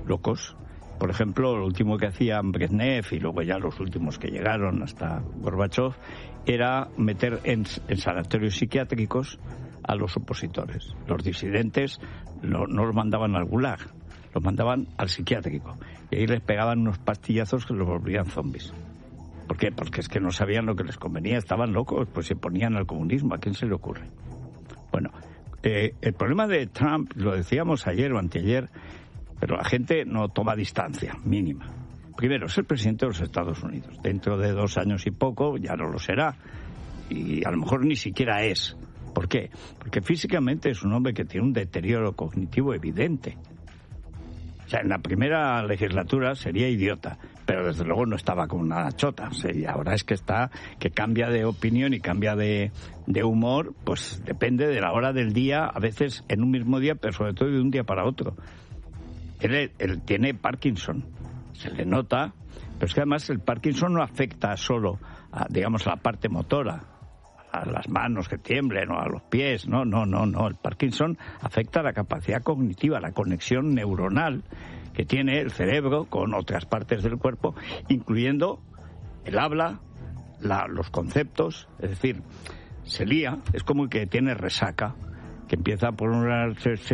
locos. Por ejemplo, lo último que hacían Brezhnev y luego ya los últimos que llegaron hasta Gorbachov era meter en sanatorios psiquiátricos a los opositores. Los disidentes no los mandaban al Gulag, los mandaban al psiquiátrico. Y ahí les pegaban unos pastillazos que los volvían zombies. ¿Por qué? Porque es que no sabían lo que les convenía, estaban locos, pues se ponían al comunismo. ¿A quién se le ocurre? Bueno, el problema de Trump, lo decíamos ayer o anteayer, pero la gente no toma distancia mínima. Primero, es el presidente de los Estados Unidos. Dentro de 2 años y poco ya no lo será. Y a lo mejor ni siquiera es. ¿Por qué? Porque físicamente es un hombre que tiene un deterioro cognitivo evidente. O sea, en la primera legislatura sería idiota, pero desde luego no estaba como una chota. Y ahora es que que cambia de opinión y cambia de humor, pues depende de la hora del día, a veces en un mismo día, pero sobre todo de un día para otro. Él tiene Parkinson, se le nota, pero es que además el Parkinson no afecta solo a, digamos, a la parte motora, a las manos que tiemblen o a los pies, no. El Parkinson afecta a la capacidad cognitiva, la conexión neuronal que tiene el cerebro con otras partes del cuerpo, incluyendo el habla, los conceptos, es decir, se lía, es como el que tiene resaca, que empieza por una...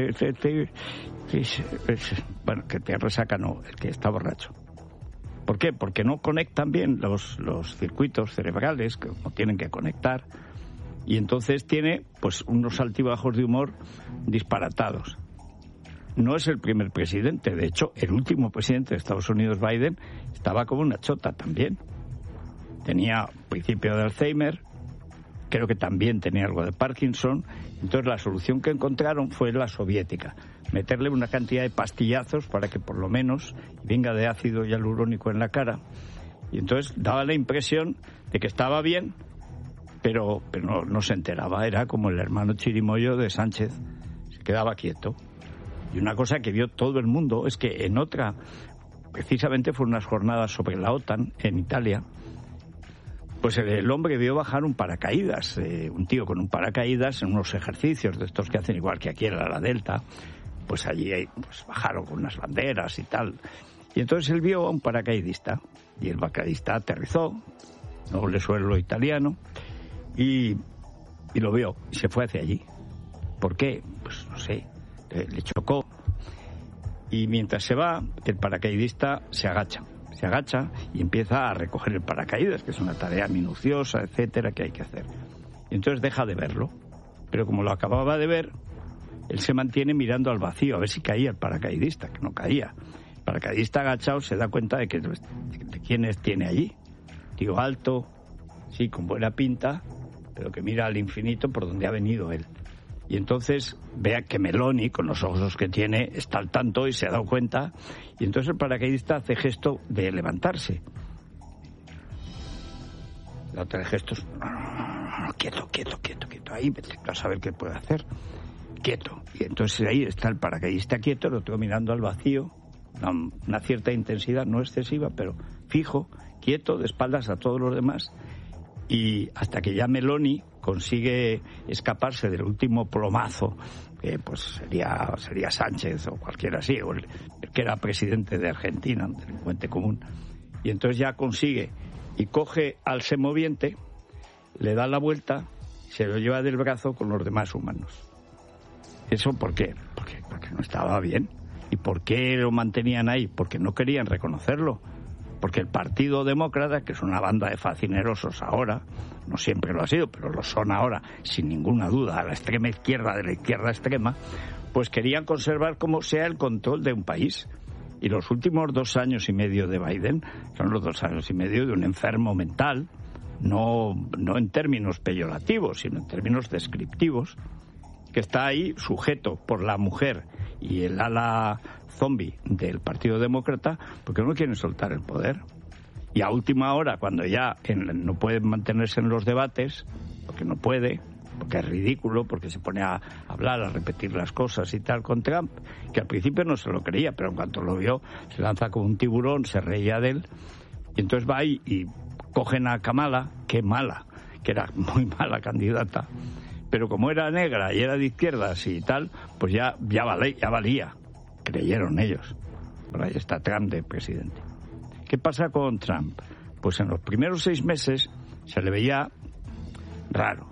Bueno, que te resaca no, el que está borracho. ¿Por qué? Porque no conectan bien los circuitos cerebrales, que no tienen que conectar, y entonces tiene pues unos altibajos de humor disparatados. No es el primer presidente, de hecho, el último presidente de Estados Unidos, Biden, estaba como una chota también. Tenía principio de Alzheimer, creo que también tenía algo de Parkinson. Entonces la solución que encontraron fue la soviética, meterle una cantidad de pastillazos para que por lo menos venga de ácido hialurónico en la cara. Y entonces daba la impresión de que estaba bien, pero no se enteraba. Era como el hermano chirimoyo de Sánchez, se quedaba quieto. Y una cosa que vio todo el mundo es que en otra, precisamente fueron unas jornadas sobre la OTAN en Italia, pues el hombre vio bajar un paracaídas, un tío con un paracaídas en unos ejercicios de estos que hacen igual que aquí en la Delta, pues allí pues bajaron con unas banderas y tal. Y entonces él vio a un paracaidista, y el paracaidista aterrizó, noble suelo italiano, y lo vio, y se fue hacia allí. ¿Por qué? Pues no sé, le chocó. Y mientras se va, el paracaidista se agacha y empieza a recoger el paracaídas, que es una tarea minuciosa, etcétera, que hay que hacer. Y entonces deja de verlo. Pero como lo acababa de ver, él se mantiene mirando al vacío, a ver si caía el paracaidista, que no caía. El paracaidista agachado se da cuenta de quién tiene allí. Tío alto, sí, con buena pinta, pero que mira al infinito por donde ha venido él. Y entonces vea que Meloni, con los ojos que tiene, está al tanto y se ha dado cuenta. Y entonces el paracaidista hace gesto de levantarse. La otra de gestos, no, quieto. Ahí vete a saber qué puede hacer. Quieto. Y entonces ahí está el paracaidista quieto, lo tengo mirando al vacío, una cierta intensidad, no excesiva, pero fijo, quieto, de espaldas a todos los demás. Y hasta que ya Meloni consigue escaparse del último plomazo, que pues sería Sánchez o cualquiera así, o el que era presidente de Argentina, un delincuente común. Y entonces ya consigue, y coge al semoviente, le da la vuelta, se lo lleva del brazo con los demás humanos. ¿Eso por qué? Porque no estaba bien. ¿Y por qué lo mantenían ahí? Porque no querían reconocerlo. Porque el Partido Demócrata, que es una banda de facinerosos ahora, no siempre lo ha sido, pero lo son ahora, sin ninguna duda, a la extrema izquierda de la izquierda extrema, pues querían conservar como sea el control de un país. Y los últimos 2 años y medio de Biden son los 2 años y medio de un enfermo mental, no en términos peyorativos, sino en términos descriptivos, que está ahí sujeto por la mujer y el ala zombie del Partido Demócrata, porque no quieren soltar el poder. Y a última hora, cuando ya no puede mantenerse en los debates, porque no puede, porque es ridículo, porque se pone a hablar, a repetir las cosas y tal con Trump, que al principio no se lo creía, pero en cuanto lo vio, se lanza como un tiburón, se reía de él, y entonces va ahí y cogen a Kamala, que era muy mala candidata, pero como era negra y era de izquierdas y tal, pues ya valía, creyeron ellos. Por ahí está Trump de presidente. ¿Qué pasa con Trump? Pues en los primeros 6 meses se le veía raro.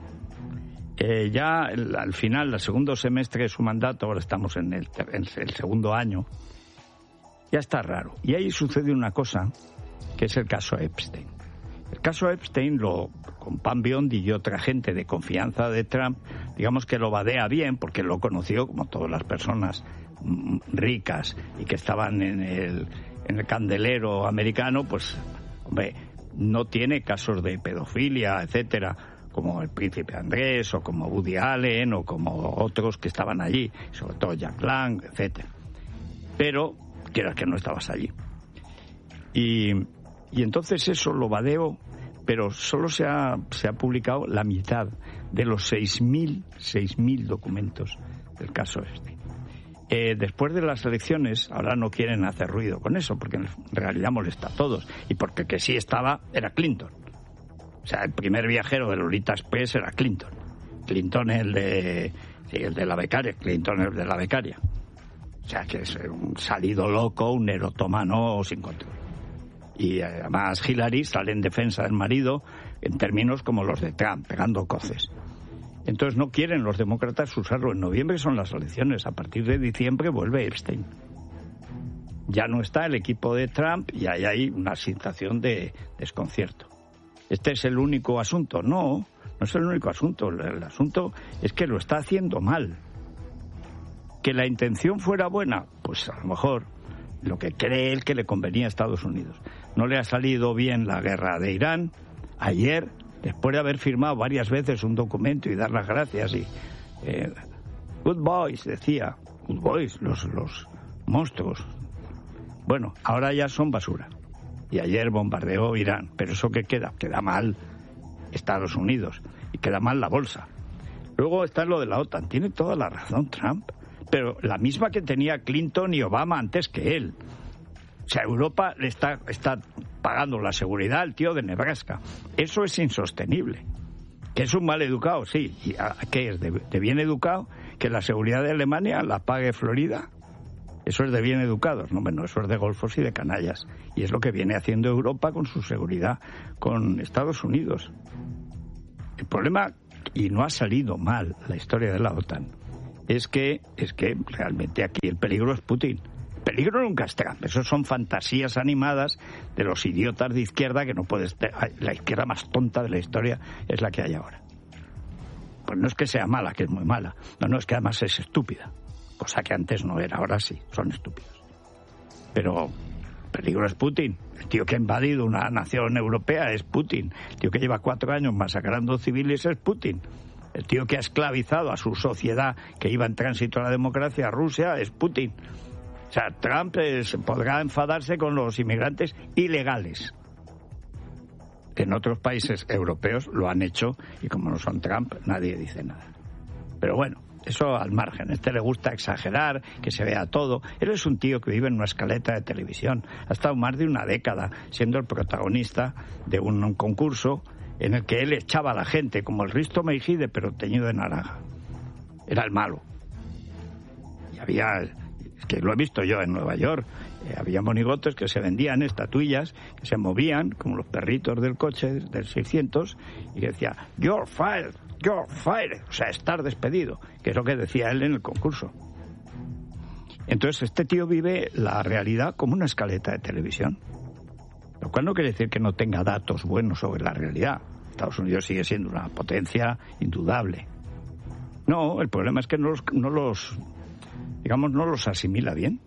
Ya al final, el segundo semestre de su mandato, ahora estamos en el segundo año, ya está raro. Y ahí sucede una cosa, que es el caso Epstein. El caso Epstein, con Pam Biondi y otra gente de confianza de Trump, digamos que lo badea bien, porque lo conoció como todas las personas ricas y que estaban en el candelero americano, pues, hombre, no tiene casos de pedofilia, etcétera, como el príncipe Andrés, o como Woody Allen, o como otros que estaban allí, sobre todo Jack Lang, etcétera. Pero, quieras que no estabas allí. Y entonces eso lo badeo, pero solo se ha publicado la mitad de los 6.000 documentos del caso este. Después de las elecciones, ahora no quieren hacer ruido con eso, porque en realidad molesta a todos. Y porque que sí estaba, era Clinton. O sea, el primer viajero de Lolita Express era Clinton. Clinton el de la becaria, Clinton el de la becaria. O sea, que es un salido loco, un erotomano sin control. Y además Hillary sale en defensa del marido en términos como los de Trump, pegando coces. Entonces no quieren los demócratas usarlo. En noviembre son las elecciones. A partir de diciembre vuelve Epstein. Ya no está el equipo de Trump y ahí hay una situación de desconcierto. ¿Este es el único asunto? No es el único asunto. El asunto es que lo está haciendo mal. ¿Que la intención fuera buena? Pues a lo mejor lo que cree él que le convenía a Estados Unidos. No le ha salido bien la guerra de Irán. Ayer, después de haber firmado varias veces un documento y dar las gracias y good boys, decía, good boys, los monstruos. Bueno, ahora ya son basura. Y ayer bombardeó Irán. Pero ¿eso qué queda? Queda mal Estados Unidos y queda mal la bolsa. Luego está lo de la OTAN. Tiene toda la razón Trump, pero la misma que tenía Clinton y Obama antes que él. O sea, Europa le está pagando la seguridad al tío de Nebraska. Eso es insostenible. ¿Que es un mal educado? Sí. ¿Y qué es? ¿De bien educado? ¿Que la seguridad de Alemania la pague Florida? Eso es de bien educados. No, bueno, eso es de golfos y de canallas. Y es lo que viene haciendo Europa con su seguridad con Estados Unidos. El problema, y no ha salido mal la historia de la OTAN, es que realmente aquí el peligro es Putin. El peligro nunca es Trump. Eso son fantasías animadas de los idiotas de izquierda que no puedes... La izquierda más tonta de la historia es la que hay ahora. Pues no es que sea mala, que es muy mala. No, es que además es estúpida. Cosa que antes no era, ahora sí, son estúpidos. Pero el peligro es Putin. El tío que ha invadido una nación europea es Putin. El tío que lleva 4 años masacrando civiles es Putin. El tío que ha esclavizado a su sociedad que iba en tránsito a la democracia, Rusia, es Putin. O sea, Trump podrá enfadarse con los inmigrantes ilegales. En otros países europeos lo han hecho y como no son Trump, nadie dice nada. Pero bueno, eso al margen. A este le gusta exagerar, que se vea todo. Él es un tío que vive en una escaleta de televisión. Ha estado más de una década siendo el protagonista de un concurso en el que él echaba a la gente, como el Risto Mejide, pero teñido de naranja. Era el malo. Y había, es que lo he visto yo en Nueva York, había monigotes que se vendían, estatuillas, que se movían, como los perritos del coche del 600, y que decía, you're fired, o sea, estar despedido, que es lo que decía él en el concurso. Entonces, este tío vive la realidad como una escaleta de televisión. Lo cual no quiere decir que no tenga datos buenos sobre la realidad. Estados Unidos sigue siendo una potencia indudable. No, el problema es que no los asimila bien.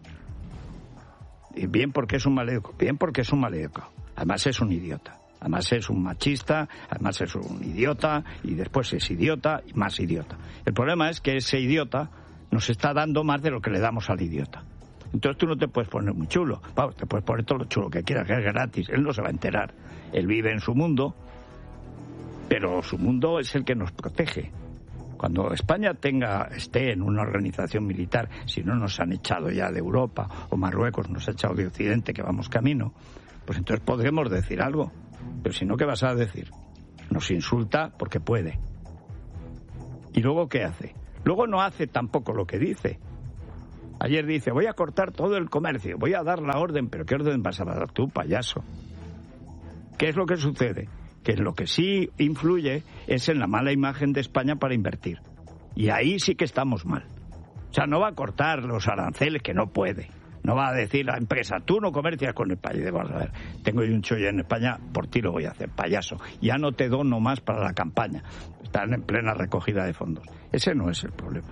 Y bien porque es un maleducado. Además es un idiota. Además es un machista, además es un idiota, y después es idiota y más idiota. El problema es que ese idiota nos está dando más de lo que le damos al idiota. Entonces tú no te puedes poner muy chulo. Vamos, te puedes poner todo lo chulo que quieras, que es gratis. Él no se va a enterar. Él vive en su mundo, pero su mundo es el que nos protege. Cuando España esté en una organización militar, si no nos han echado ya de Europa, o Marruecos nos ha echado de Occidente, que vamos camino, pues entonces podremos decir algo. Pero si no, ¿qué vas a decir? Nos insulta porque puede. ¿Y luego qué hace? Luego no hace tampoco lo que dice. Ayer dice, voy a cortar todo el comercio, voy a dar la orden. ¿Pero qué orden vas a dar tú, payaso? ¿Qué es lo que sucede? Que lo que sí influye es en la mala imagen de España para invertir. Y ahí sí que estamos mal. O sea, no va a cortar los aranceles, que no puede. No va a decir la empresa, tú no comercias con España. Y digo, vamos a ver, tengo yo un chollo en España, por ti lo voy a hacer, payaso. Ya no te dono más para la campaña. Están en plena recogida de fondos. Ese no es el problema.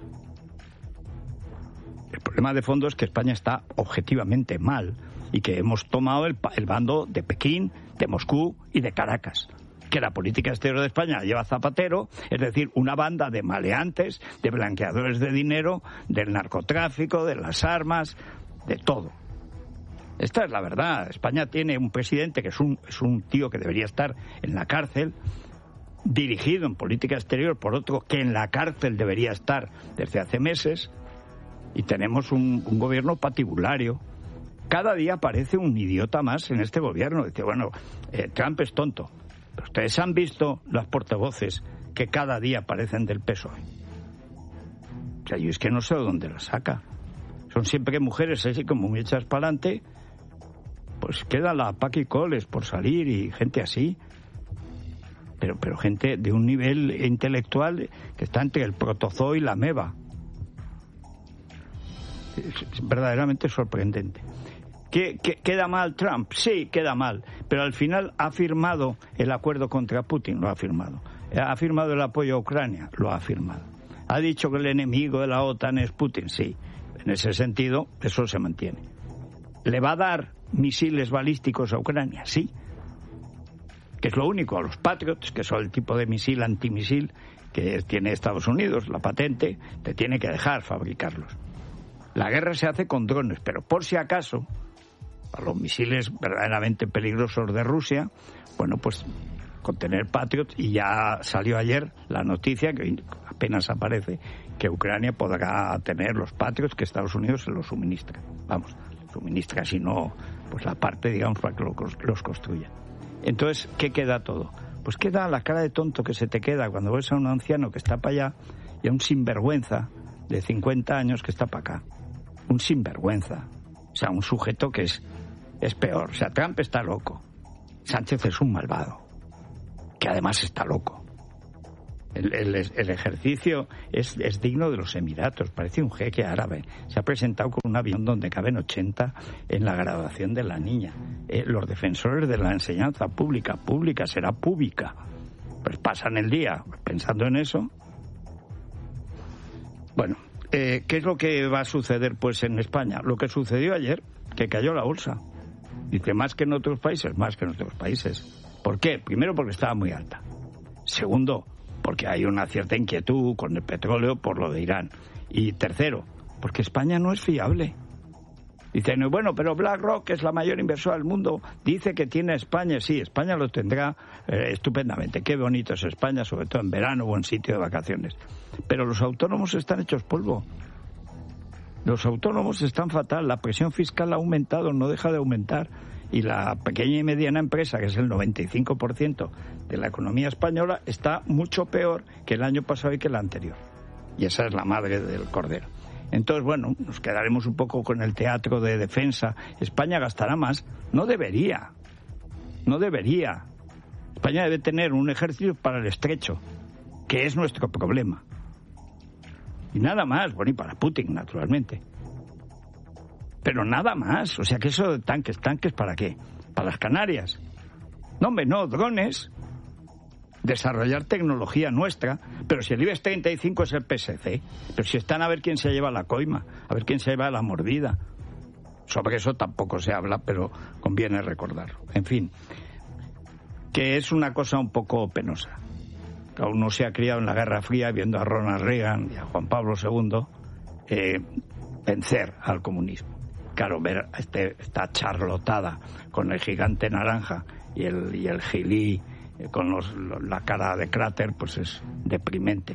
El problema de fondo es que España está objetivamente mal y que hemos tomado el bando de Pekín, de Moscú y de Caracas. Que la política exterior de España lleva Zapatero, es decir, una banda de maleantes, de blanqueadores de dinero, del narcotráfico, de las armas, de todo. Esta es la verdad. España tiene un presidente que es un tío que debería estar en la cárcel, dirigido en política exterior por otro que en la cárcel debería estar desde hace meses, y tenemos un gobierno patibulario. Cada día aparece un idiota más en este gobierno. Dice, bueno, Trump es tonto. Pero ustedes han visto las portavoces que cada día aparecen del PSOE. O sea, yo es que no sé de dónde las saca. Son siempre mujeres así como muy hechas para adelante. Pues queda la Paqui Coles por salir y gente así. Pero gente de un nivel intelectual que está entre el protozoo y la ameba. Es verdaderamente sorprendente. ¿Queda mal Trump? Sí, queda mal. Pero al final ha firmado el acuerdo contra Putin, lo ha firmado. Ha firmado el apoyo a Ucrania, lo ha firmado. Ha dicho que el enemigo de la OTAN es Putin, sí. En ese sentido, eso se mantiene. ¿Le va a dar misiles balísticos a Ucrania? Sí. Que es lo único. A los Patriots, que son el tipo de misil antimisil que tiene Estados Unidos, la patente, te tiene que dejar fabricarlos. La guerra se hace con drones, pero por si acaso, a los misiles verdaderamente peligrosos de Rusia, bueno, pues con tener Patriot, y ya salió ayer la noticia, que apenas aparece, que Ucrania podrá tener los Patriots que Estados Unidos se los suministra. Vamos, suministra, si no, pues la parte, digamos, para que los construya. Entonces, ¿qué queda todo? Pues queda la cara de tonto que se te queda cuando ves a un anciano que está para allá y a un sinvergüenza de 50 años que está para acá. Un sinvergüenza. O sea, un sujeto que es peor. O sea, Trump está loco. Sánchez es un malvado, que además está loco. El ejercicio es digno de los Emiratos. Parece un jeque árabe. Se ha presentado con un avión donde caben 80 en la graduación de la niña. Los defensores de la enseñanza pública será pública. Pues pasan el día pensando en eso. Bueno, ¿qué es lo que va a suceder pues en España? Lo que sucedió ayer, que cayó la bolsa. Dice, más que en otros países, más que en otros países. ¿Por qué? Primero, porque estaba muy alta. Segundo, porque hay una cierta inquietud con el petróleo por lo de Irán. Y tercero, porque España no es fiable. Dicen, bueno, pero BlackRock, que es la mayor inversora del mundo, dice que tiene a España. Sí, España lo tendrá estupendamente. Qué bonito es España, sobre todo en verano o en sitio de vacaciones. Pero los autónomos están hechos polvo. Los autónomos están fatal. La presión fiscal ha aumentado, no deja de aumentar. Y la pequeña y mediana empresa, que es el 95% de la economía española, está mucho peor que el año pasado y que el anterior. Y esa es la madre del cordero. Entonces, bueno, nos quedaremos un poco con el teatro de defensa. España gastará más. No debería. No debería. España debe tener un ejército para el estrecho, que es nuestro problema. Y nada más. Bueno, y para Putin, naturalmente. Pero nada más. O sea, que eso de tanques, ¿para qué? ¿Para las Canarias? No, hombre, no, drones. Desarrollar tecnología nuestra. Pero si el IBEX 35 es el PSC. Pero si están a ver quién se lleva la coima, a ver quién se lleva la mordida. Sobre eso tampoco se habla, pero conviene recordarlo. En fin, que es una cosa un poco penosa. Que uno se ha criado en la Guerra Fría viendo a Ronald Reagan y a Juan Pablo II vencer al comunismo. Claro, ver esta charlotada con el gigante naranja y el gilí con la cara de cráter, pues es deprimente.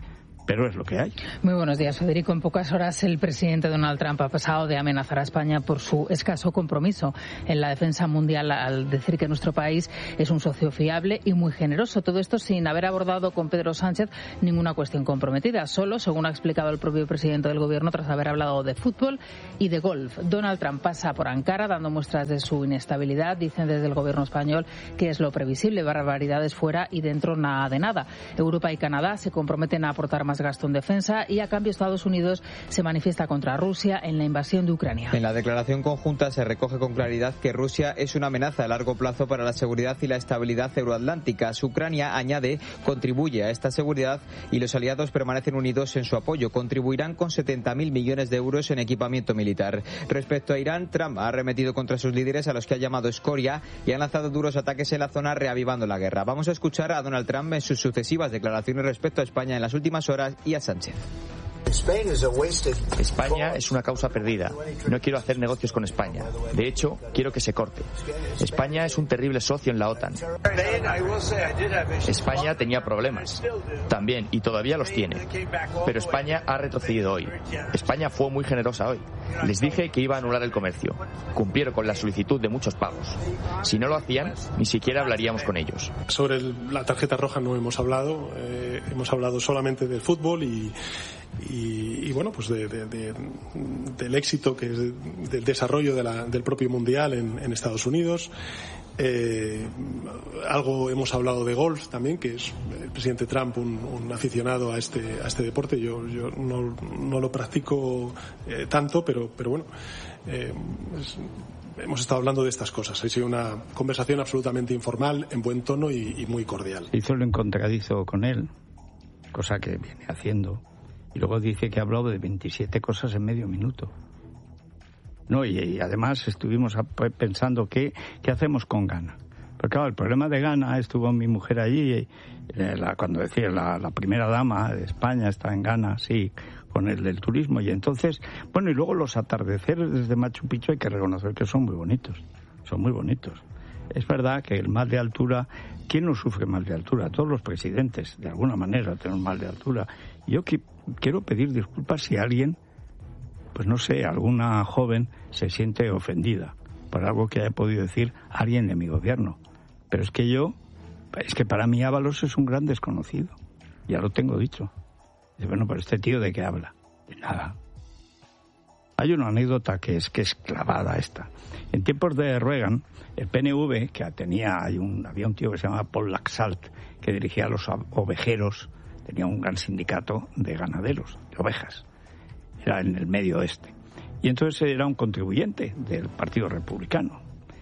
pero es lo que hay. Muy buenos días, Federico. En pocas horas el presidente Donald Trump ha pasado de amenazar a España por su escaso compromiso en la defensa mundial al decir que nuestro país es un socio fiable y muy generoso. Todo esto sin haber abordado con Pedro Sánchez ninguna cuestión comprometida, solo, según ha explicado el propio presidente del Gobierno, tras haber hablado de fútbol y de golf. Donald Trump pasa por Ankara dando muestras de su inestabilidad. Dicen desde el Gobierno español que es lo previsible, barbaridades fuera y dentro nada de nada. Europa y Canadá se comprometen a aportar más gasto en defensa y a cambio Estados Unidos se manifiesta contra Rusia en la invasión de Ucrania. En la declaración conjunta se recoge con claridad que Rusia es una amenaza a largo plazo para la seguridad y la estabilidad euroatlántica. Ucrania, añade, contribuye a esta seguridad y los aliados permanecen unidos en su apoyo. Contribuirán con 70.000 millones de euros en equipamiento militar. Respecto a Irán, Trump ha arremetido contra sus líderes, a los que ha llamado escoria, y ha lanzado duros ataques en la zona, reavivando la guerra. Vamos a escuchar a Donald Trump en sus sucesivas declaraciones respecto a España en las últimas horas y a Sánchez. España es una causa perdida. No quiero hacer negocios con España. De hecho, quiero que se corte. España es un terrible socio en la OTAN. España tenía problemas. También, y todavía los tiene. Pero España ha retrocedido hoy. España fue muy generosa hoy. Les dije que iba a anular el comercio. Cumplieron con la solicitud de muchos pagos. Si no lo hacían, ni siquiera hablaríamos con ellos. Sobre la tarjeta roja no hemos hablado. Hemos hablado solamente del fútbol y bueno, pues del éxito, que es del desarrollo del propio mundial en Estados Unidos. Algo hemos hablado de golf también, que es el presidente Trump un aficionado a este deporte. Yo no lo practico tanto, pero bueno, hemos estado hablando de estas cosas. Ha sido una conversación absolutamente informal, en buen tono y muy cordial. Hizo el encontradizo con él, cosa que viene haciendo. Y luego dice que ha hablado de 27 cosas en medio minuto. No, y además estuvimos pensando qué hacemos con Ghana. Porque claro, el problema de Ghana, estuvo mi mujer allí, cuando decía la primera dama de España está en Ghana, sí, con el del turismo. Y entonces, bueno, y luego los atardeceres desde Machu Picchu hay que reconocer que son muy bonitos. Son muy bonitos. Es verdad que el mal de altura, ¿quién no sufre mal de altura? Todos los presidentes, de alguna manera, tienen mal de altura. Yo quiero pedir disculpas si alguien, pues no sé, alguna joven se siente ofendida por algo que haya podido decir alguien de mi gobierno. Pero es que para mí Ábalos es un gran desconocido. Ya lo tengo dicho. Dice, bueno, pero este tío, ¿de qué habla? De nada. Hay una anécdota que es clavada esta. En tiempos de Reagan, el PNV, que había un tío que se llamaba Paul Laxalt, que dirigía a los ovejeros, tenía un gran sindicato de ganaderos, de ovejas. Era en el medio oeste. Y entonces era un contribuyente del Partido Republicano.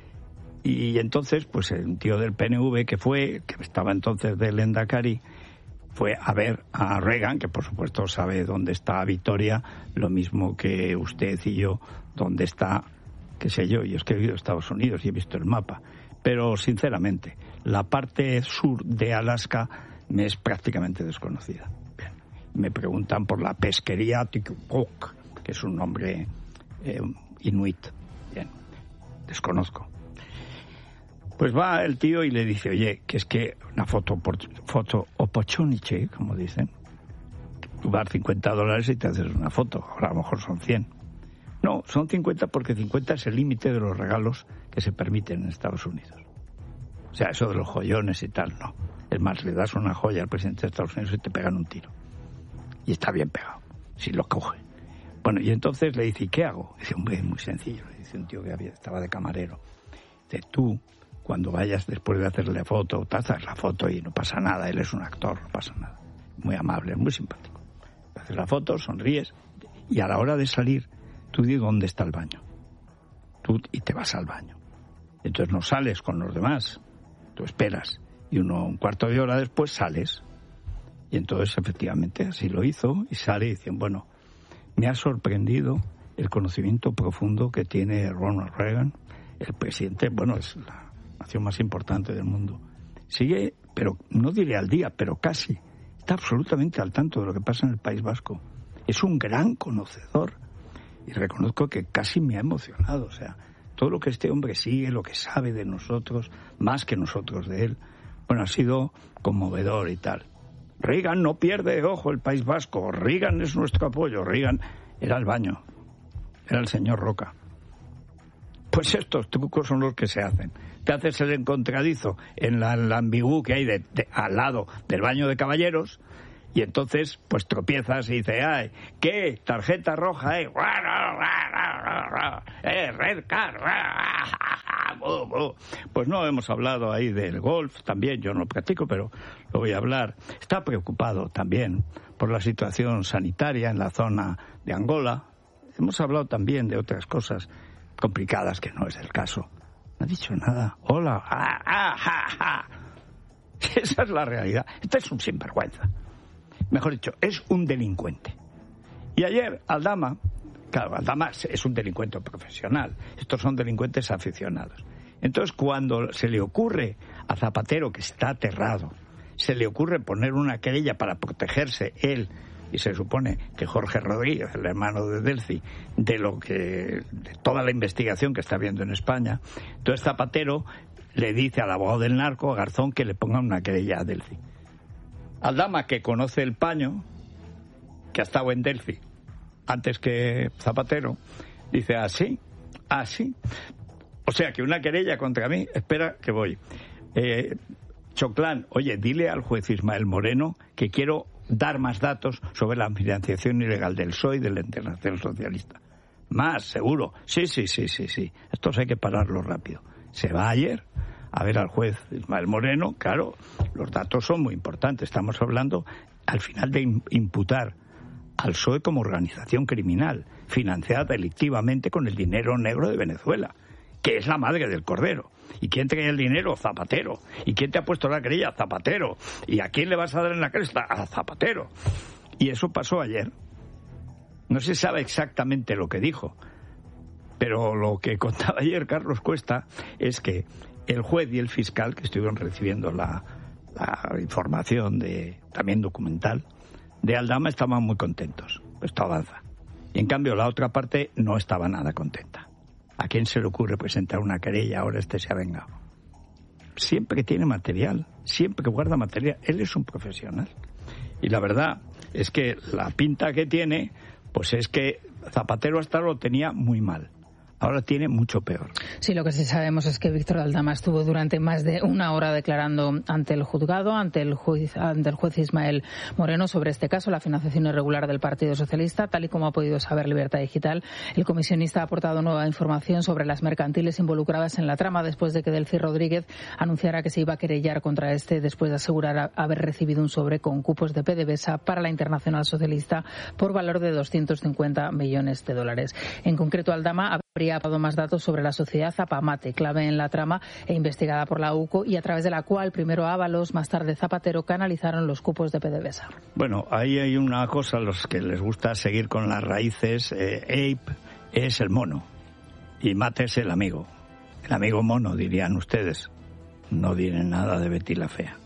Y entonces, pues un tío del PNV que estaba entonces de Lendakari, fue a ver a Reagan, que por supuesto sabe dónde está Vitoria, lo mismo que usted y yo, dónde está, qué sé yo es que he ido a Estados Unidos y he visto el mapa. Pero sinceramente, la parte sur de Alaska me es prácticamente desconocida. Bien. Me preguntan por la pesquería Tikukok, que es un nombre inuit. Bien, desconozco. Pues va el tío y le dice, oye, que es que una foto opportunity, como dicen, tú vas $50 y te haces una foto, ahora a lo mejor son 100. No, son 50 porque 50 es el límite de los regalos que se permiten en Estados Unidos. O sea, eso de los joyones y tal, no. Es más, le das una joya al presidente de Estados Unidos y te pegan un tiro. Y está bien pegado, si lo coge. Bueno, y entonces le dice, ¿y qué hago? Dice, hombre, es muy sencillo. Le dice un tío que estaba de camarero. Dice, tú, cuando vayas después de hacerle foto, te haces la foto y no pasa nada, él es un actor, no pasa nada. Muy amable, muy simpático. Te haces la foto, sonríes, y a la hora de salir, tú di dónde está el baño. Y te vas al baño. Entonces no sales con los demás, tú esperas, y un cuarto de hora después sales. Y entonces, efectivamente, así lo hizo, y sale y dicen, bueno, me ha sorprendido el conocimiento profundo que tiene Ronald Reagan, el presidente, bueno, es la nación más importante del mundo. Sigue, pero no diré al día, pero casi. Está absolutamente al tanto de lo que pasa en el País Vasco. Es un gran conocedor. Y reconozco que casi me ha emocionado. O sea, todo lo que este hombre sigue, lo que sabe de nosotros, más que nosotros de él, bueno, ha sido conmovedor y tal. Reagan no pierde ojo el País Vasco, Reagan es nuestro apoyo. Reagan era el baño, era el señor Roca. Pues estos trucos son los que se hacen. Te haces el encontradizo en la ambigú que hay al lado del baño de caballeros, y entonces pues tropiezas y dices, ¡ay! ¿Qué? Tarjeta roja, red card. Pues no hemos hablado ahí del golf, también yo no lo practico, pero lo voy a hablar. Está preocupado también por la situación sanitaria en la zona de Angola. Hemos hablado también de otras cosas complicadas que no es el caso. No ha dicho nada. Hola. Esa es la realidad. Este es un sinvergüenza. Mejor dicho, es un delincuente. Y ayer Aldama, claro, Aldama es un delincuente profesional. Estos son delincuentes aficionados. Entonces, cuando se le ocurre a Zapatero, que está aterrado, se le ocurre poner una querella para protegerse él, y se supone que Jorge Rodríguez, el hermano de Delcy, de toda la investigación que está habiendo en España, entonces Zapatero le dice al abogado del narco, a Garzón, que le ponga una querella a Delcy. Aldama, que conoce el paño, que ha estado en Delcy antes que Zapatero, dice, así. O sea, que una querella contra mí, espera que voy. Choclán, oye, dile al juez Ismael Moreno que quiero dar más datos sobre la financiación ilegal del PSOE y de la Internacional Socialista. Más, seguro. Sí. Estos hay que pararlo rápido. Se va ayer a ver al juez Ismael Moreno. Claro, los datos son muy importantes. Estamos hablando, al final, de imputar al PSOE como organización criminal, financiada delictivamente con el dinero negro de Venezuela, que es la madre del cordero. ¿Y quién trae el dinero? Zapatero. ¿Y quién te ha puesto la querella? Zapatero. ¿Y a quién le vas a dar en la cresta? A Zapatero. Y eso pasó ayer. No se sabe exactamente lo que dijo, pero lo que contaba ayer Carlos Cuesta es que el juez y el fiscal, que estuvieron recibiendo la información también documental de Aldama, estaban muy contentos. Esto avanza. Y en cambio la otra parte no estaba nada contenta. ¿A quién se le ocurre presentar una querella? Ahora se ha vengado. Siempre que tiene material, siempre que guarda material, él es un profesional. Y la verdad es que la pinta que tiene, pues es que Zapatero hasta lo tenía muy mal. Ahora tiene mucho peor. Sí, lo que sí sabemos es que Víctor Aldama estuvo durante más de una hora declarando ante el juzgado, ante el juez Ismael Moreno, sobre este caso, la financiación irregular del Partido Socialista. Tal y como ha podido saber Libertad Digital, el comisionista ha aportado nueva información sobre las mercantiles involucradas en la trama después de que Delcy Rodríguez anunciara que se iba a querellar contra este después de asegurar haber recibido un sobre con cupos de PDVSA para la Internacional Socialista por valor de 250 millones de dólares. En concreto, Aldama habría dado más datos sobre la sociedad Zapamate, clave en la trama e investigada por la UCO, y a través de la cual primero Ábalos, más tarde Zapatero, canalizaron los cupos de PDVSA. Bueno, ahí hay una cosa, a los que les gusta seguir con las raíces. Ape es el mono y Mate es el amigo mono, dirían ustedes. No diré nada de Betty la Fea.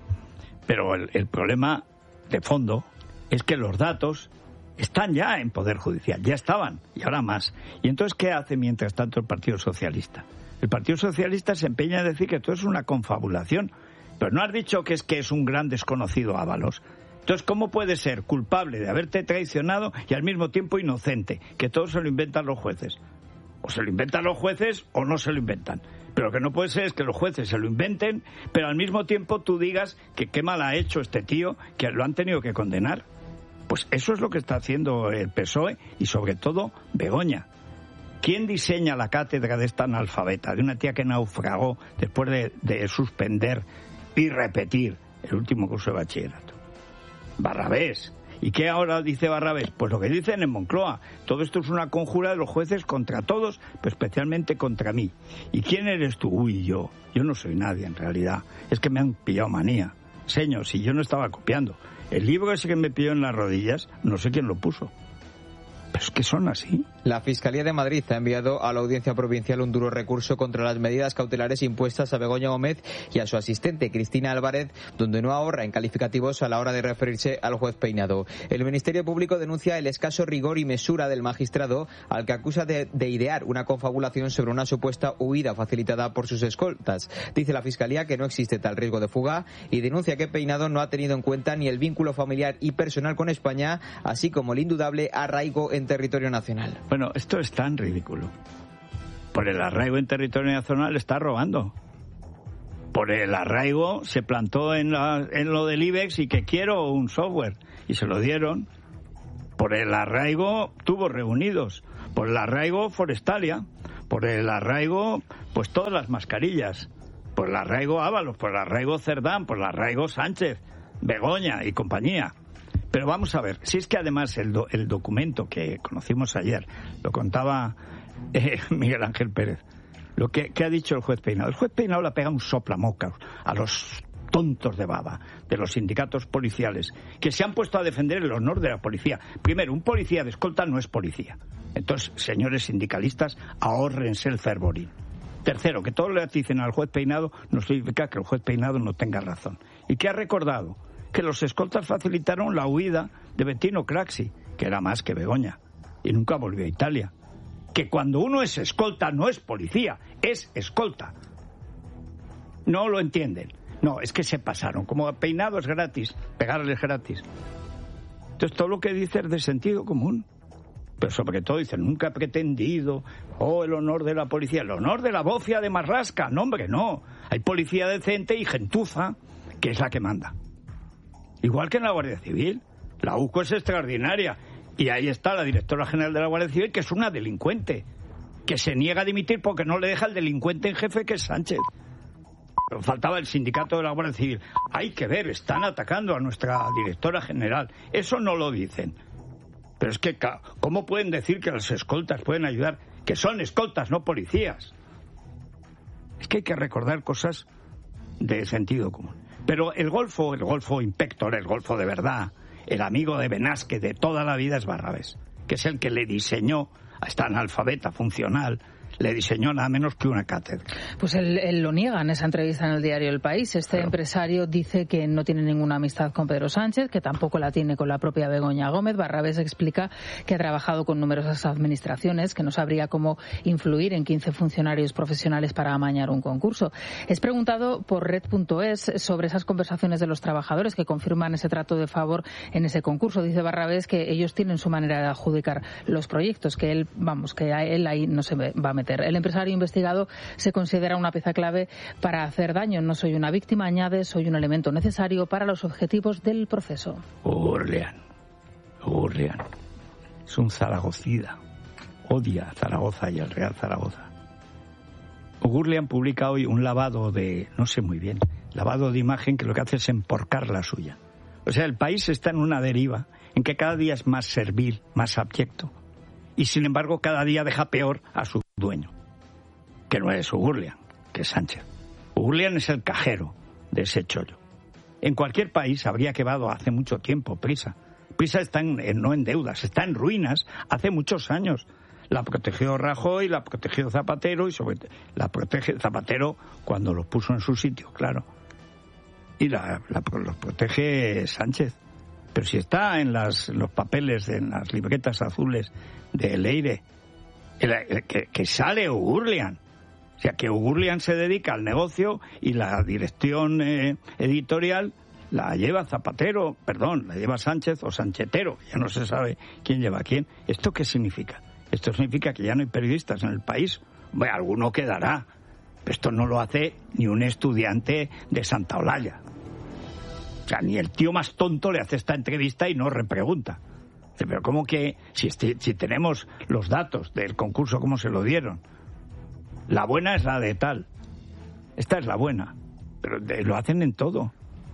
Pero el problema de fondo es que los datos están ya en Poder Judicial, ya estaban, y ahora más. Y entonces, ¿qué hace mientras tanto el Partido Socialista? El Partido Socialista se empeña en decir que todo es una confabulación, pero no has dicho que es un gran desconocido Ábalos. Entonces, ¿cómo puede ser culpable de haberte traicionado y al mismo tiempo inocente? Que todo se lo inventan los jueces. O se lo inventan los jueces o no se lo inventan. Pero lo que no puede ser es que los jueces se lo inventen, pero al mismo tiempo tú digas que qué mal ha hecho este tío, que lo han tenido que condenar. Pues eso es lo que está haciendo el PSOE y sobre todo Begoña. ¿Quién diseña la cátedra de esta analfabeta, de una tía que naufragó después de suspender y repetir el último curso de bachillerato? Barrabés. ¿Y qué ahora dice Barrabés? Pues lo que dicen en Moncloa. Todo esto es una conjura de los jueces contra todos, pero especialmente contra mí. ¿Y quién eres tú? Uy, yo. Yo no soy nadie en realidad. Es que me han pillado manía. Señor, si yo no estaba copiando. El libro ese que me pilló en las rodillas, no sé quién lo puso. Pero es que son así. La Fiscalía de Madrid ha enviado a la Audiencia Provincial un duro recurso contra las medidas cautelares impuestas a Begoña Gómez y a su asistente Cristina Álvarez, donde no ahorra en calificativos a la hora de referirse al juez Peinado. El Ministerio Público denuncia el escaso rigor y mesura del magistrado, al que acusa de idear una confabulación sobre una supuesta huida facilitada por sus escoltas. Dice la Fiscalía que no existe tal riesgo de fuga y denuncia que Peinado no ha tenido en cuenta ni el vínculo familiar y personal con España, así como el indudable arraigo en territorio nacional. Bueno, esto es tan ridículo. Por el arraigo en territorio nacional está robando. Por el arraigo se plantó en lo del IBEX y que quiero un software. Y se lo dieron. Por el arraigo tuvo reunidos. Por el arraigo Forestalia. Por el arraigo, pues todas las mascarillas. Por el arraigo Ábalos. Por el arraigo Cerdán. Por el arraigo Sánchez, Begoña y compañía. Pero vamos a ver, si es que además el documento que conocimos ayer, lo contaba Miguel Ángel Pérez, lo que ha dicho el juez Peinado. El juez Peinado le pega un soplamocas a los tontos de baba de los sindicatos policiales que se han puesto a defender el honor de la policía. Primero, un policía de escolta no es policía. Entonces, señores sindicalistas, ahórrense el fervorín. Tercero, que todo le dicen al juez Peinado no significa que el juez Peinado no tenga razón. ¿Y qué ha recordado? Que los escoltas facilitaron la huida de Bettino Craxi, que era más que Begoña, y nunca volvió a Italia. Que cuando uno es escolta no es policía, es escolta. No lo entienden. No, es que se pasaron. Como Peinado es gratis, pegarles gratis. Entonces todo lo que dice es de sentido común. Pero sobre todo dicen, nunca he pretendido, el honor de la policía, el honor de la bofia de Marrasca. No, hombre, no. Hay policía decente y gentuza, que es la que manda. Igual que en la Guardia Civil. La UCO es extraordinaria. Y ahí está la directora general de la Guardia Civil, que es una delincuente, que se niega a dimitir porque no le deja el delincuente en jefe, que es Sánchez. Pero faltaba el sindicato de la Guardia Civil. Hay que ver, están atacando a nuestra directora general. Eso no lo dicen. Pero es que, ¿cómo pueden decir que los escoltas pueden ayudar? Que son escoltas, no policías. Es que hay que recordar cosas de sentido común. Pero el Golfo Inspector, el Golfo de verdad, el amigo de Benasque de toda la vida es Barrabés, que es el que le diseñó, está analfabeta funcional, le diseñó nada menos que una cátedra. Pues él lo niega en esa entrevista en el diario El País. Empresario dice que no tiene ninguna amistad con Pedro Sánchez, que tampoco la tiene con la propia Begoña Gómez. Barrabés explica que ha trabajado con numerosas administraciones, que no sabría cómo influir en 15 funcionarios profesionales para amañar un concurso. Es preguntado por Red.es sobre esas conversaciones de los trabajadores que confirman ese trato de favor en ese concurso. Dice Barrabés que ellos tienen su manera de adjudicar los proyectos, que él ahí no se va a meter. El empresario investigado se considera una pieza clave para hacer daño. No soy una víctima, añade, soy un elemento necesario para los objetivos del proceso. Gurlian es un zaragocida. Odia a Zaragoza y al Real Zaragoza. Gurlian publica hoy un lavado de, no sé muy bien, lavado de imagen que lo que hace es emporcar la suya. O sea, el país está en una deriva en que cada día es más servil, más abyecto. Y sin embargo cada día deja peor a su dueño, que no es Gurlian, que es Sánchez. Gurlian es el cajero de ese chollo. En cualquier país habría quedado hace mucho tiempo Prisa. Prisa está no en deudas, está en ruinas hace muchos años. La protegió Rajoy, la protegió Zapatero y la protege Zapatero cuando los puso en su sitio, claro. Y los protege Sánchez. Pero si está en los papeles, en las libretas azules de Leire, que sale Gurlian. O sea, que Gurlian se dedica al negocio y la dirección editorial la lleva la lleva Sánchez o Sanchetero, ya no se sabe quién lleva a quién. ¿Esto qué significa? Esto significa que ya no hay periodistas en el país. Bueno, alguno quedará, pero esto no lo hace ni un estudiante de Santa Olalla. O sea, ni el tío más tonto le hace esta entrevista y no repregunta. Pero ¿cómo que si tenemos los datos del concurso, cómo se lo dieron? La buena es la de tal. Esta es la buena. Pero lo hacen en todo.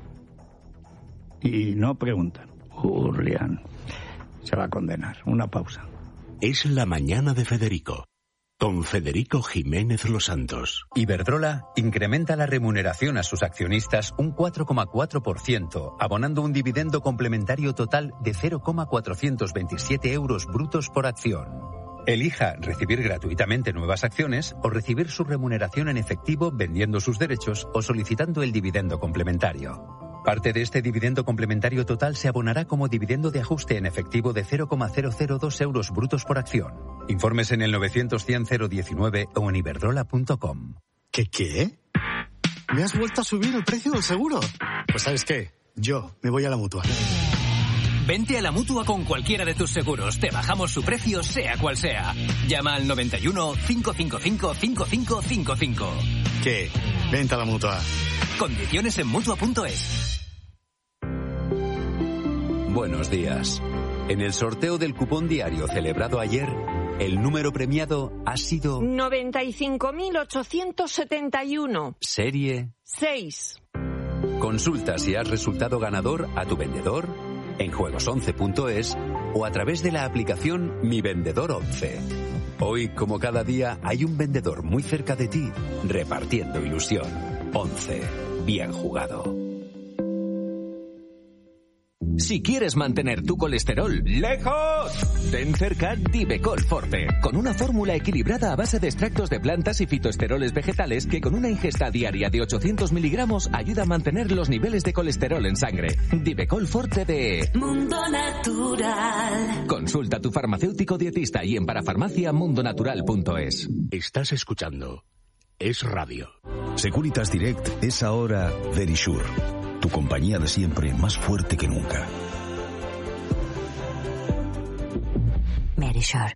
Y no preguntan. Gurlian se va a condenar. Una pausa. Es la mañana de Federico, con Federico Jiménez Los Santos. Iberdrola incrementa la remuneración a sus accionistas un 4,4%, abonando un dividendo complementario total de 0,427 euros brutos por acción. Elija recibir gratuitamente nuevas acciones o recibir su remuneración en efectivo vendiendo sus derechos o solicitando el dividendo complementario. Parte de este dividendo complementario total se abonará como dividendo de ajuste en efectivo de 0,002 euros brutos por acción. Informes en el 900-100-019 o en iberdrola.com. ¿Qué? ¿Me has vuelto a subir el precio del seguro? Pues ¿sabes qué? Yo me voy a la Mutua. Vente a la Mutua con cualquiera de tus seguros. Te bajamos su precio, sea cual sea. Llama al 91 555 5555. ¿Qué? Vente a la Mutua. Condiciones en Mutua.es. Buenos días. En el sorteo del cupón diario celebrado ayer, el número premiado ha sido 95.871. Serie 6. Consulta si has resultado ganador a tu vendedor en juegos11.es o a través de la aplicación Mi Vendedor 11. Hoy, como cada día, hay un vendedor muy cerca de ti repartiendo ilusión. 11. Bien jugado. Si quieres mantener tu colesterol lejos, ten cerca Divecol Forte, con una fórmula equilibrada a base de extractos de plantas y fitoesteroles vegetales que con una ingesta diaria de 800 miligramos ayuda a mantener los niveles de colesterol en sangre. Divecol Forte de Mundo Natural. Consulta a tu farmacéutico dietista y en parafarmaciamundonatural.es. Estás escuchando Es Radio. Securitas Direct es ahora Verisure, tu compañía de siempre más fuerte que nunca. Verisure.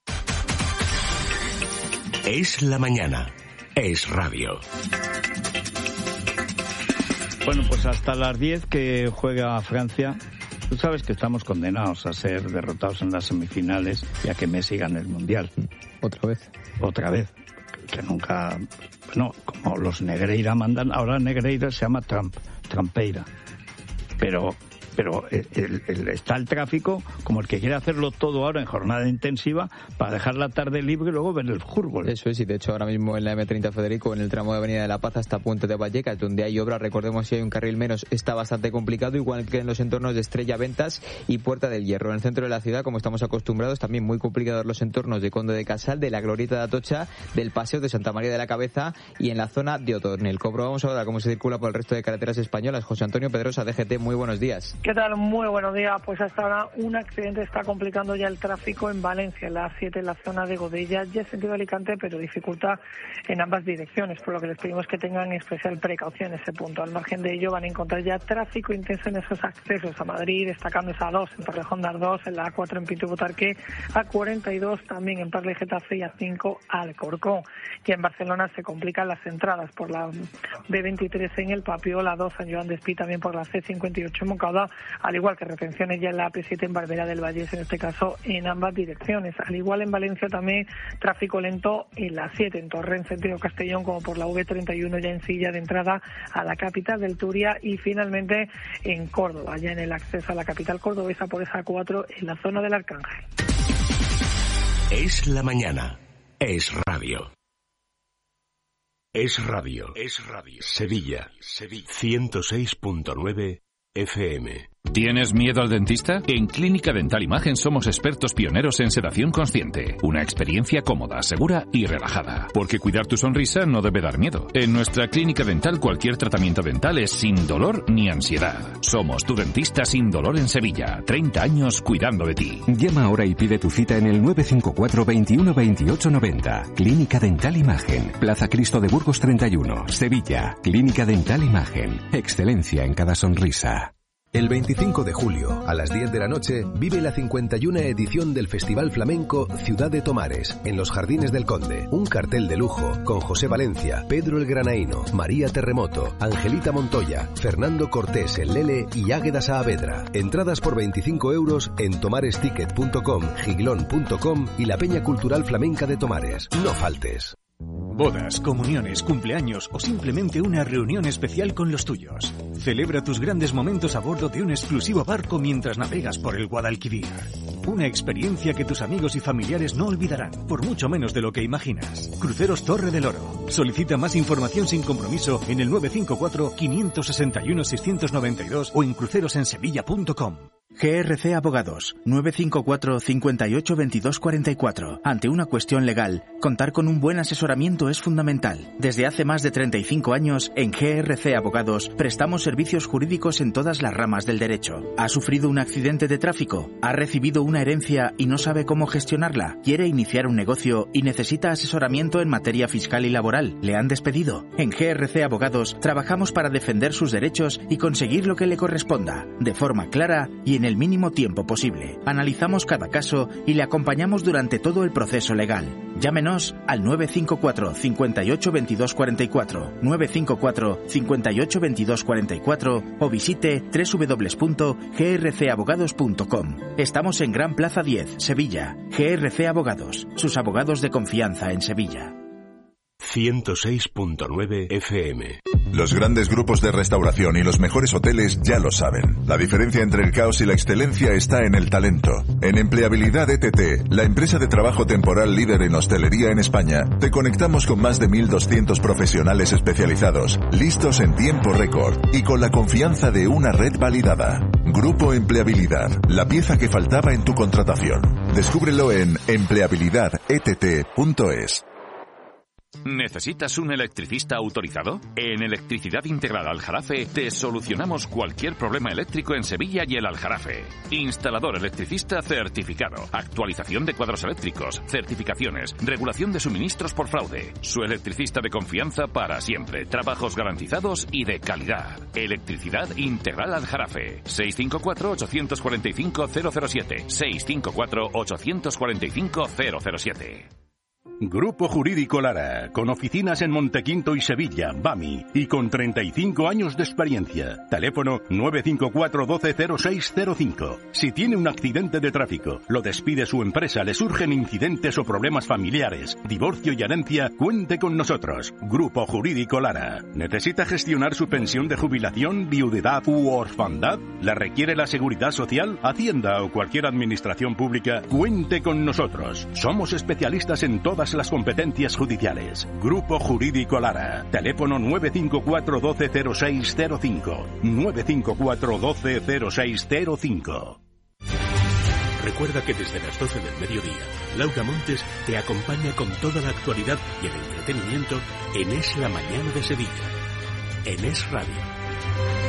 Es la mañana. Es Radio. Bueno, pues hasta las 10 que juega Francia. Tú sabes que estamos condenados a ser derrotados en las semifinales y a que Messi gane el Mundial. ¿Otra vez? Otra vez. Que nunca... Bueno, como los Negreira mandan... Ahora Negreira se llama Trampeira. Pero está el tráfico como el que quiere hacerlo todo ahora en jornada intensiva para dejar la tarde libre y luego ver el fútbol. Eso es, y de hecho ahora mismo en la M30 Federico, en el tramo de Avenida de la Paz hasta Puente de Vallecas, donde hay obra, recordemos si hay un carril menos, está bastante complicado, igual que en los entornos de Estrella Ventas y Puerta del Hierro. En el centro de la ciudad, como estamos acostumbrados, también muy complicados los entornos de Conde de Casal, de la Glorieta de Atocha, del Paseo de Santa María de la Cabeza y en la zona de Otornel. Comprobamos ahora cómo se circula por el resto de carreteras españolas. José Antonio Pedrosa, DGT, muy buenos días. ¿Qué tal? Muy buenos días. Pues hasta ahora un accidente está complicando ya el tráfico en Valencia, en la A7, en la zona de Godella, ya en sentido Alicante, pero dificulta en ambas direcciones, por lo que les pedimos que tengan especial precaución en ese punto. Al margen de ello van a encontrar ya tráfico intenso en esos accesos a Madrid, destacando esa A2 en Torrejón de Ardoz, en la A4 en Pinto y Butarque, A42 también en Parla y Getafe y A5 Alcorcón. Y en Barcelona se complican las entradas por la B23 en El Papio, la 2 San Joan de Espí, también por la C58 en Moncada, al igual que retenciones ya en la AP7 en Barbera del Vallés, en este caso en ambas direcciones. Al igual en Valencia también tráfico lento en la 7 en Torrent, sentido Castellón, como por la V31 ya en Silla de entrada a la capital del Turia, y finalmente en Córdoba, ya en el acceso a la capital cordobesa por esa 4 en la zona del Arcángel. Es la mañana. Es Radio. Es Radio. Es Radio. Sevilla. 106.9 FM. ¿Tienes miedo al dentista? En Clínica Dental Imagen somos expertos pioneros en sedación consciente. Una experiencia cómoda, segura y relajada. Porque cuidar tu sonrisa no debe dar miedo. En nuestra clínica dental cualquier tratamiento dental es sin dolor ni ansiedad. Somos tu dentista sin dolor en Sevilla. 30 años cuidando de ti. Llama ahora y pide tu cita en el 954 21 28 90. Clínica Dental Imagen. Plaza Cristo de Burgos 31, Sevilla. Clínica Dental Imagen. Excelencia en cada sonrisa. El 25 de julio, a las 10 de la noche, vive la 51 edición del Festival Flamenco Ciudad de Tomares, en los Jardines del Conde. Un cartel de lujo con José Valencia, Pedro el Granaíno, María Terremoto, Angelita Montoya, Fernando Cortés el Lele y Águeda Saavedra. Entradas por 25 euros en tomaresticket.com, giglón.com y la Peña Cultural Flamenca de Tomares. No faltes. Bodas, comuniones, cumpleaños o simplemente una reunión especial con los tuyos. Celebra tus grandes momentos a bordo de un exclusivo barco mientras navegas por el Guadalquivir. Una experiencia que tus amigos y familiares no olvidarán, por mucho menos de lo que imaginas. Cruceros Torre del Oro. Solicita más información sin compromiso en el 954-561-692 o en crucerosensevilla.com. GRC Abogados, 954 58 22 44. Ante una cuestión legal, contar con un buen asesoramiento es fundamental. Desde hace más de 35 años, en GRC Abogados, prestamos servicios jurídicos en todas las ramas del derecho. ¿Ha sufrido un accidente de tráfico? ¿Ha recibido una herencia y no sabe cómo gestionarla? ¿Quiere iniciar un negocio y necesita asesoramiento en materia fiscal y laboral? ¿Le han despedido? En GRC Abogados, trabajamos para defender sus derechos y conseguir lo que le corresponda, de forma clara y en el mínimo tiempo posible. Analizamos cada caso y le acompañamos durante todo el proceso legal. Llámenos al 954 58 22 44, 954 58 22 44 o visite www.grcabogados.com. Estamos en Gran Plaza 10, Sevilla. GRC Abogados, sus abogados de confianza en Sevilla. 106.9 FM. Los grandes grupos de restauración y los mejores hoteles ya lo saben. La diferencia entre el caos y la excelencia está en el talento. En Empleabilidad ETT, la empresa de trabajo temporal líder en hostelería en España, te conectamos con más de 1.200 profesionales especializados, listos en tiempo récord y con la confianza de una red validada. Grupo Empleabilidad, la pieza que faltaba en tu contratación. Descúbrelo en empleabilidadett.es. ¿Necesitas un electricista autorizado? En Electricidad Integral Aljarafe te solucionamos cualquier problema eléctrico en Sevilla y el Aljarafe. Instalador electricista certificado, actualización de cuadros eléctricos, certificaciones, regulación de suministros por fraude. Su electricista de confianza para siempre, trabajos garantizados y de calidad. Electricidad Integral Aljarafe. 654-845-007. 654-845-007. Grupo Jurídico Lara, con oficinas en Montequinto y Sevilla, BAMI, y con 35 años de experiencia. Teléfono 954 120605. Si tiene un accidente de tráfico, lo despide su empresa, le surgen incidentes o problemas familiares, divorcio y herencia, cuente con nosotros. Grupo Jurídico Lara. ¿Necesita gestionar su pensión de jubilación, viudedad u orfandad? ¿Le requiere la Seguridad Social, Hacienda o cualquier administración pública? Cuente con nosotros. Somos especialistas en todas las competencias judiciales. Grupo Jurídico Lara. Teléfono 954 120605. 954 120605. Recuerda que desde las 12 del mediodía, Laura Montes te acompaña con toda la actualidad y el entretenimiento en Es la Mañana de Sevilla. En Es Radio.